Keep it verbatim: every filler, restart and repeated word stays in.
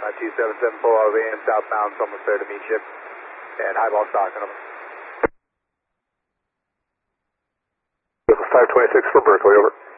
Uh, two seven seven four R V M southbound, almost there to meet you. And highball stock on them. five twenty-six for Berkeley, over.